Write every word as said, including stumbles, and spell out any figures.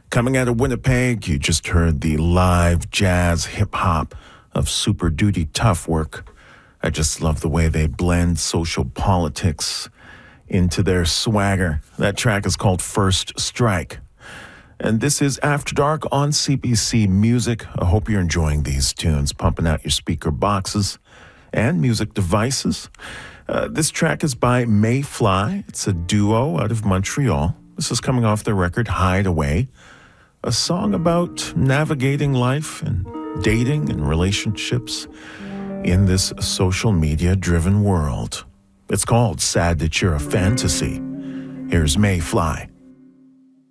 Coming out of Winnipeg, you just heard the live jazz hip-hop of Super Duty Tough Work. I just love the way they blend social politics into their swagger. That track is called First Strike. And this is After Dark on C B C Music. I hope you're enjoying these tunes, pumping out your speaker boxes and music devices. Uh, this track is by Mayfly. It's a duo out of Montreal. This is coming off their record Hideaway, a song about navigating life and dating and relationships in this social media-driven world. It's called Sad That You're a Fantasy. Here's Mayfly.